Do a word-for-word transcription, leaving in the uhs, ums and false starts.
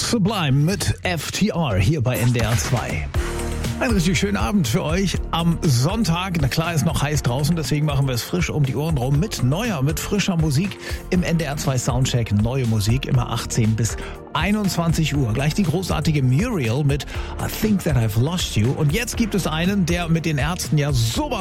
Sublime mit F T R hier bei N D R zwei. Einen richtig schönen Abend für euch am Sonntag. Na klar, ist noch heiß draußen, deswegen machen wir es frisch um die Ohren rum mit neuer, mit frischer Musik im N D R zwei Soundcheck. Neue Musik, immer achtzehn bis einundzwanzig Uhr. Gleich die großartige Muriel mit I Think That I've Lost You. Und jetzt gibt es einen, der mit den Ärzten ja sowas